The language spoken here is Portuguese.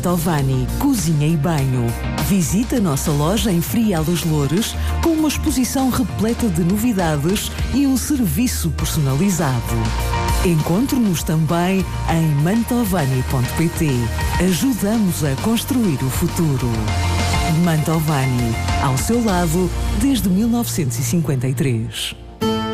Mantovani Cozinha e Banho. Visita a nossa loja em Frial dos Loures com uma exposição repleta de novidades e um serviço personalizado. Encontre-nos também em mantovani.pt. Ajudamos a construir o futuro. Mantovani, ao seu lado desde 1953.